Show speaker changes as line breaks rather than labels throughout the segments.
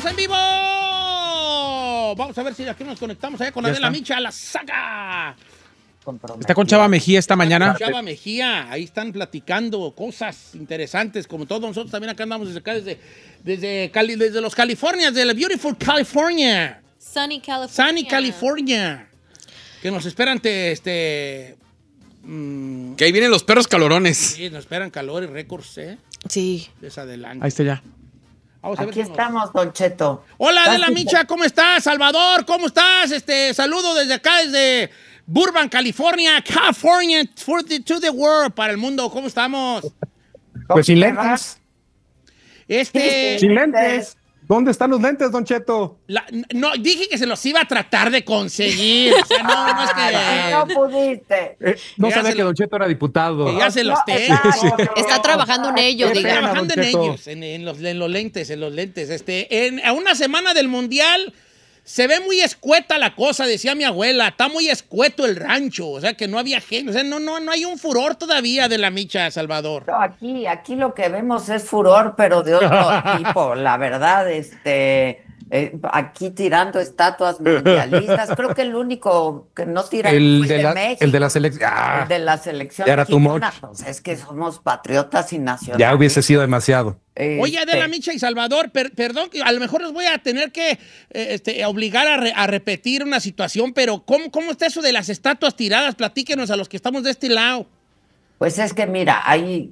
estamos en vivo. Vamos a ver si aquí nos conectamos allá con Adela Micha, la saga.
Está con Chava Mejía esta mañana.
Chava Mejía, ahí están platicando cosas interesantes, como todos nosotros también acá andamos desde acá, desde los Californias, de la Beautiful California.
Sunny California.
Sunny California. Que nos esperan,
que ahí vienen los perros calorones.
Sí, nos esperan calor y récords,
Sí.
Desadelante.
Ahí está ya.
Vamos a ver
Aquí estamos, Don Cheto.
Hola, Adela Micha, ¿cómo estás? Salvador, ¿cómo estás? Saludo desde acá, desde Burbank, California, to the world, para el mundo. ¿Cómo estamos?
Pues sin lentes.
Sin
lentes. ¿Dónde están los lentes, Don Cheto?
No, dije que se los iba a tratar de conseguir. O sea, no es que...
No pudiste.
No sabía que Don Cheto era diputado.
Que ya se los tengo.
Está trabajando en ello,
Está
diga.
trabajando en ellos, en los lentes. A una semana del Mundial se ve muy escueta la cosa, decía mi abuela. Está muy escueto el rancho. O sea, que no había gente. O sea, no hay un furor todavía de la Micha, Salvador.
No, aquí lo que vemos es furor, pero de otro tipo. La verdad, aquí tirando estatuas mundialistas. Creo que el único que no tira
el
de México.
El de la selección.
El de la selección.
Ya era too much.
Pues es que somos patriotas y nacionales.
Ya hubiese sido demasiado.
Oye, Adela Micha y Salvador, perdón, que a lo mejor les voy a tener que obligar a repetir una situación, pero ¿cómo está eso de las estatuas tiradas? Platíquenos a los que estamos de este lado.
Pues es que mira, hay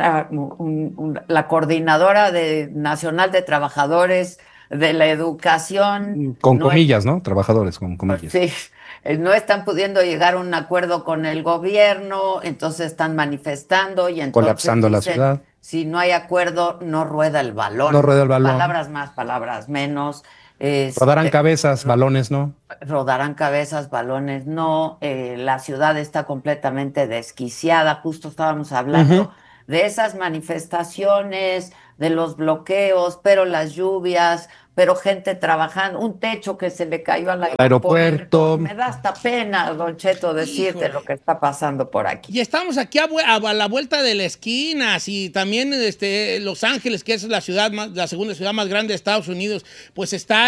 la coordinadora nacional de trabajadores de la educación.
Con comillas, ¿no? Trabajadores, con comillas.
Sí, no están pudiendo llegar a un acuerdo con el gobierno, entonces están manifestando y entonces
colapsando
dicen,
la ciudad.
Si no hay acuerdo, no rueda el balón.
No rueda el balón.
Palabras más, palabras menos.
Rodarán cabezas, balones, ¿no?
Rodarán cabezas, balones, no. La ciudad está completamente desquiciada. Justo estábamos hablando de esas manifestaciones, de los bloqueos, pero las lluvias, pero gente trabajando, un techo que se le cayó al
aeropuerto.
Me da hasta pena, Don Cheto, decirte lo que está pasando por aquí.
Y estamos aquí a la vuelta de la esquina, y también Los Ángeles, que es la segunda ciudad más grande de Estados Unidos, pues está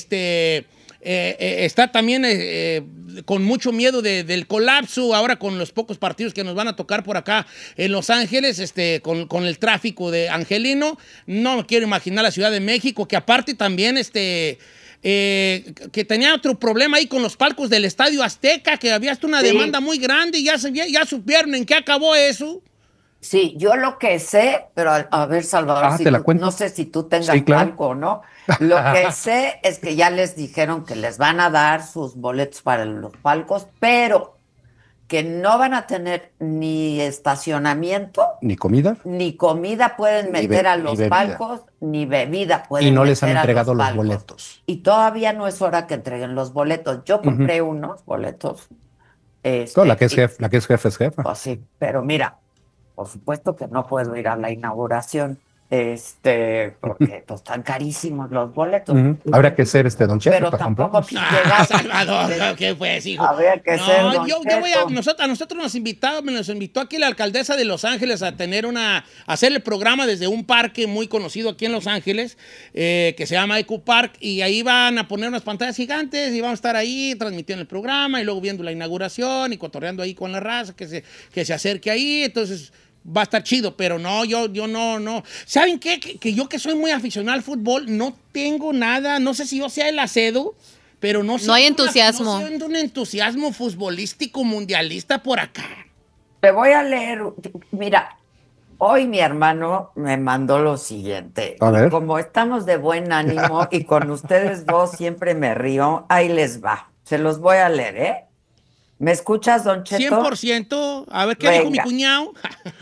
también con mucho miedo del colapso, ahora con los pocos partidos que nos van a tocar por acá en Los Ángeles, con el tráfico de angelino. No me quiero imaginar la Ciudad de México, que aparte también que tenía otro problema ahí con los palcos del Estadio Azteca, que había hasta una demanda muy grande, y ya supieron en qué acabó eso.
Sí, yo lo que sé, pero a ver, Salvador, no sé si tú tengas palco o no. Lo que sé es que ya les dijeron que les van a dar sus boletos para los palcos, pero que no van a tener ni estacionamiento.
¿Ni comida?
Ni comida pueden meter a los palcos, ni bebida pueden meter.
Y no les han entregado los boletos.
Y todavía no es hora que entreguen los boletos. Yo compré unos boletos.
La que es jefa es jefa.
Pues sí, pero mira, por supuesto que no puedo ir a la inauguración, porque pues, están carísimos los boletos.
Habría que ser Don Cheto.
Pero tampoco
Salvador, ¿qué fue, hijo?
Habría que ser Don
Cheto. A nosotros nos invitó aquí la alcaldesa de Los Ángeles a hacer el programa desde un parque muy conocido aquí en Los Ángeles, que se llama Eco Park, y ahí van a poner unas pantallas gigantes y vamos a estar ahí transmitiendo el programa y luego viendo la inauguración y cotorreando ahí con la raza que se acerque ahí. Entonces va a estar chido, pero no, yo no. ¿Saben qué? Que yo, que soy muy aficionado al fútbol, no tengo nada, no sé si yo sea el acedo, pero no
hay entusiasmo.
No siento un entusiasmo futbolístico mundialista por acá.
Te voy a leer, mira, hoy mi hermano me mandó lo siguiente.
A ver.
Como estamos de buen ánimo y con ustedes dos siempre me río, ahí les va. Se los voy a leer, ¿eh? ¿Me escuchas, Don Cheto?
100%. A ver, ¿qué dijo mi cuñado?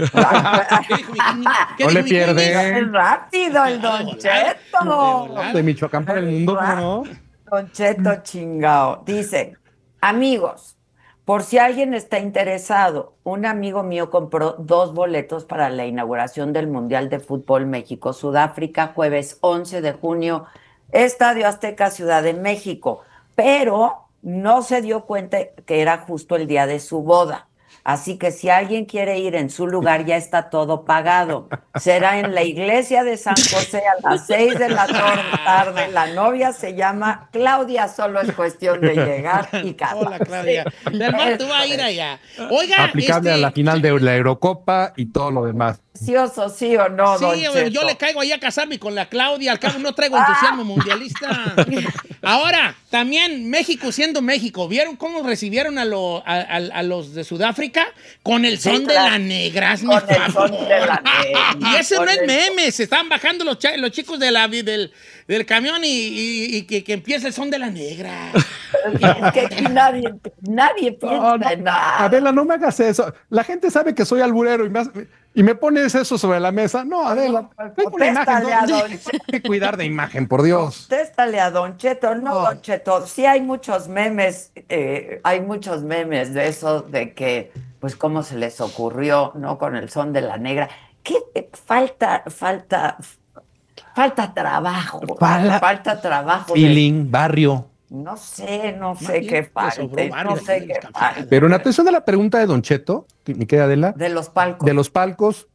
No le pierde.
Es rápido el Don Cheto.
De Michoacán para el mundo, ¿no?
Don Cheto chingao. Dice, amigos, por si alguien está interesado, un amigo mío compró 2 boletos para la inauguración del Mundial de Fútbol México-Sudáfrica, jueves 11 de junio, Estadio Azteca, Ciudad de México. Pero no se dio cuenta que era justo el día de su boda. Así que si alguien quiere ir en su lugar, ya está todo pagado. Será en la iglesia de San José a las 6 de la tarde. La novia se llama Claudia, solo es cuestión de llegar y casarse.
Hola, Claudia. Del mar, tú vas a ir allá. Oiga,
aplicable a la final de la Eurocopa y todo lo demás.
¿Precioso, sí o no, don Cheto?
Yo le caigo ahí a casarme con la Claudia, al cabo no traigo entusiasmo mundialista. Ahora, también México siendo México, ¿vieron cómo recibieron a los de Sudáfrica? Con el son de la negra.
Con el son de la negra.
Y ese no es meme, se están bajando los chicos del camión y que empieza el son de la negra.
Es que aquí nadie piensa en nada.
Adela, no me hagas eso. La gente sabe que soy alburero y me pones eso sobre la mesa. No, Adela, hay que cuidar de imagen, por Dios.
Contéstale a Don Cheto. No, Don Cheto, sí hay muchos memes de eso, de que, pues, cómo se les ocurrió, ¿no? Con el son de la negra. ¿Qué falta trabajo? Falta trabajo.
Feeling, barrio.
No sé qué falte.
Pero en atención de la pregunta de Don Cheto, mi querida Adela.
De los palcos.
De los palcos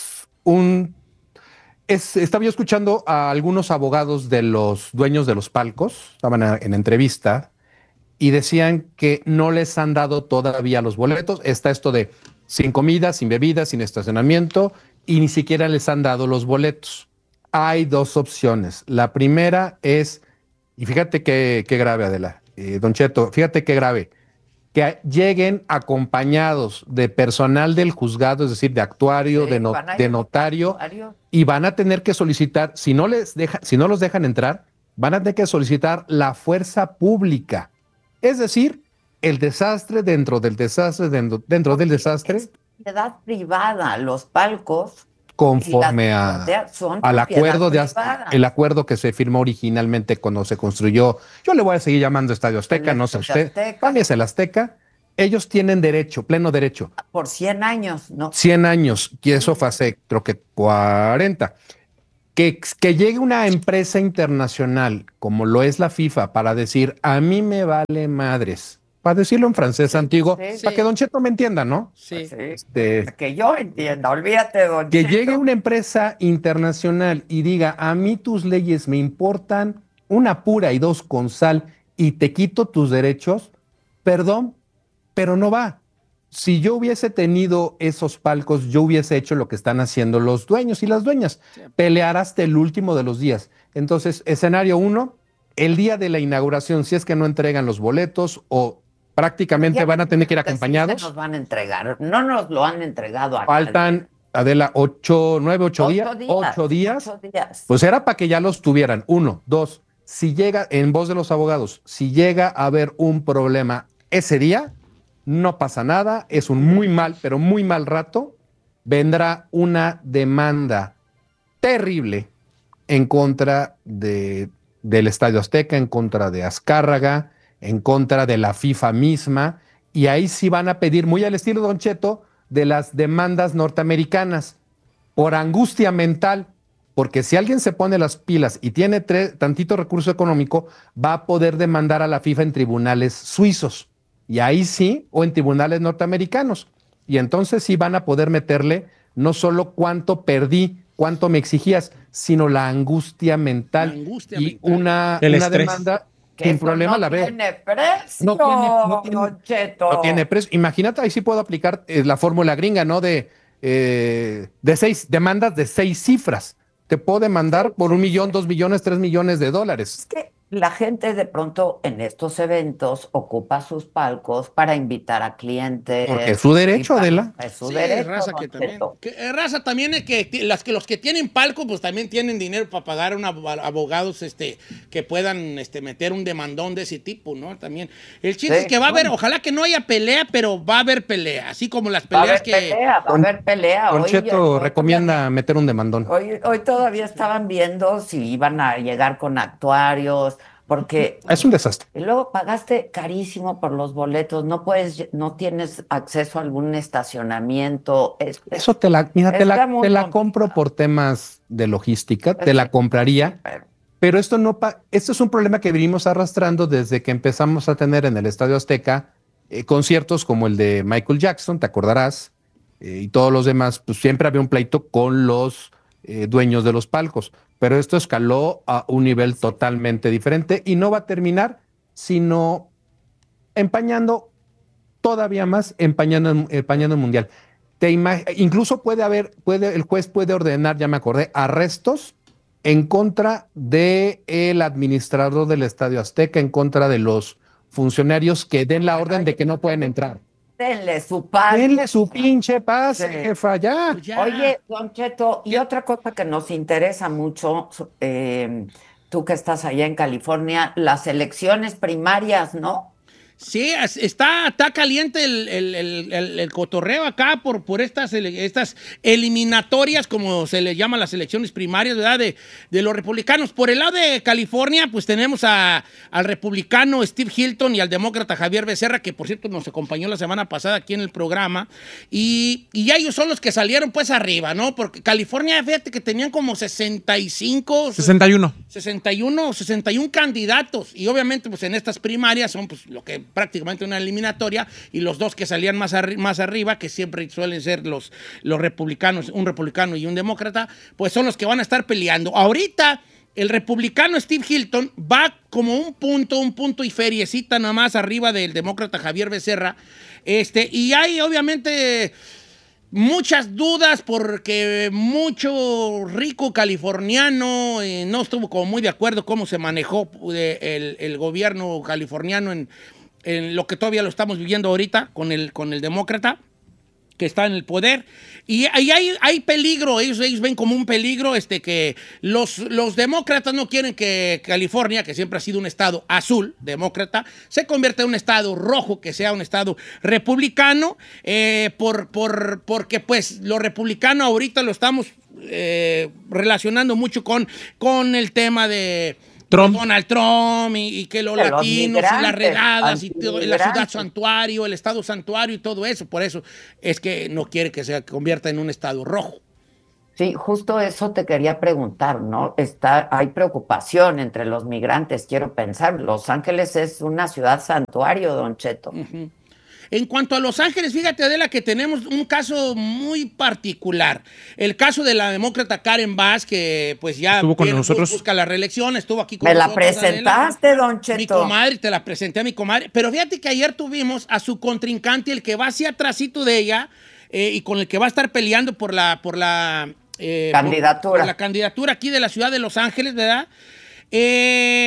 estaba yo escuchando a algunos abogados de los dueños de los palcos, estaban en entrevista, y decían que no les han dado todavía los boletos. Está esto de sin comida, sin bebida, sin estacionamiento, y ni siquiera les han dado los boletos. Hay dos opciones. La primera es, y fíjate qué grave, Adela, Don Cheto, fíjate qué grave, que lleguen acompañados de personal del juzgado, es decir, de actuario, de notario, y van a tener que solicitar, si no los dejan entrar, van a tener que solicitar la fuerza pública. Es decir, el desastre dentro del desastre, dentro del desastre.
Es propiedad privada, los palcos.
Conforme al acuerdo el acuerdo que se firmó originalmente cuando se construyó, yo le voy a seguir llamando Estadio Azteca, no sé usted, también es el Azteca, ellos tienen derecho, pleno derecho.
Por 100 años, ¿no?
100 años, y eso fue hace, creo que 40. Que llegue una empresa internacional, como lo es la FIFA, para decir, a mí me vale madres, para decirlo en francés antiguo, para que Don Cheto me entienda, ¿no?
Sí.
Que yo entienda, olvídate, Don
que
Cheto.
Que llegue una empresa internacional y diga, a mí tus leyes me importan, una pura y dos con sal, y te quito tus derechos, perdón, pero no va. Si yo hubiese tenido esos palcos, yo hubiese hecho lo que están haciendo los dueños y las dueñas, pelear hasta el último de los días. Entonces, escenario 1, el día de la inauguración, si es que no entregan los boletos o prácticamente van a tener que ir acompañados.
Se nos van a entregar, no nos lo han entregado acá.
Faltan, Adela, 8 días. Pues era para que ya los tuvieran. 1, 2, si llega, en voz de los abogados, si llega a haber un problema ese día, no pasa nada, es un muy mal, pero muy mal rato, vendrá una demanda terrible en contra del Estadio Azteca, en contra de Azcárraga, en contra de la FIFA misma, y ahí sí van a pedir, muy al estilo Don Cheto, de las demandas norteamericanas, por angustia mental, porque si alguien se pone las pilas y tiene tantito recurso económico, va a poder demandar a la FIFA en tribunales suizos, y ahí sí, o en tribunales norteamericanos, y entonces sí van a poder meterle no solo cuánto perdí, cuánto me exigías, sino la angustia mental, una demanda sin problema la ve.
Tiene precio,
no tiene precio. Imagínate, ahí sí puedo aplicar la fórmula gringa, ¿no? De 6 demandas de 6 cifras. Te puedo demandar por 1 millón, 2 millones, 3 millones de dólares.
Es que la gente de pronto en estos eventos ocupa sus palcos para invitar a clientes.
Porque es su derecho, Adela.
Es su derecho.
Raza también es que los que tienen palco, pues también tienen dinero para pagar a abogados que puedan meter un demandón de ese tipo, ¿no? También. El chiste es que va a haber, ojalá que no haya pelea, pero va a haber pelea. Así como las peleas
va a haber pelea.
Don Cheto recomienda meter un demandón.
Hoy todavía estaban viendo si iban a llegar con actuarios, porque
es un desastre.
Y luego pagaste carísimo por los boletos, no tienes acceso a algún estacionamiento.
Eso te la compro por temas de logística, te la compraría, pero esto es un problema que venimos arrastrando desde que empezamos a tener en el Estadio Azteca conciertos como el de Michael Jackson, te acordarás, y todos los demás, pues siempre había un pleito con los dueños de los palcos, pero esto escaló a un nivel totalmente diferente y no va a terminar sino empañando todavía más, empañando el mundial. Incluso el juez puede ordenar, ya me acordé, arrestos en contra del administrador del Estadio Azteca, en contra de los funcionarios que den la orden de que no pueden entrar.
Denle su paz.
Denle su pinche paz, jefa, ya.
Oye, Don Cheto, y otra cosa que nos interesa mucho, tú que estás allá en California, las elecciones primarias, ¿no?
Sí, está caliente el cotorreo acá por estas eliminatorias, como se le llama las elecciones primarias, ¿verdad? De los republicanos. Por el lado de California, pues tenemos al republicano Steve Hilton y al demócrata Javier Becerra, que por cierto nos acompañó la semana pasada aquí en el programa. Y ellos son los que salieron pues arriba, ¿no? Porque California, fíjate que tenían como 61 candidatos. Y obviamente pues en estas primarias son pues lo que prácticamente una eliminatoria, y los dos que salían más arriba, que siempre suelen ser los republicanos, un republicano y un demócrata, pues son los que van a estar peleando. Ahorita el republicano Steve Hilton va como un punto y feriecita nada más arriba del demócrata Javier Becerra, y hay obviamente muchas dudas porque mucho rico californiano no estuvo como muy de acuerdo cómo se manejó el gobierno californiano en lo que todavía lo estamos viviendo ahorita con el demócrata que está en el poder. Y ahí hay peligro, ellos ven como un peligro que los demócratas no quieren que California, que siempre ha sido un estado azul, demócrata, se convierta en un estado rojo, que sea un estado republicano, porque pues lo republicano ahorita lo estamos relacionando mucho con el tema de Donald Trump y que los latinos y las redadas y todo, la ciudad santuario, el estado santuario y todo eso. Por eso es que no quiere que se convierta en un estado rojo.
Sí, justo eso te quería preguntar, ¿no? Hay preocupación entre los migrantes, quiero pensar. Los Ángeles es una ciudad santuario, Don Cheto.
Uh-huh. En cuanto a Los Ángeles, fíjate, Adela, que tenemos un caso muy particular. El caso de la demócrata Karen Bass, que pues ya
estuvo con nosotros,
busca la reelección, estuvo aquí con
nosotros. Me la presentaste, Adela, Don Cheto.
Mi comadre, te la presenté a mi comadre. Pero fíjate que ayer tuvimos a su contrincante, el que va hacia atrásito de ella, y con el que va a estar peleando por la
candidatura.
Por la candidatura aquí de la ciudad de Los Ángeles, ¿verdad?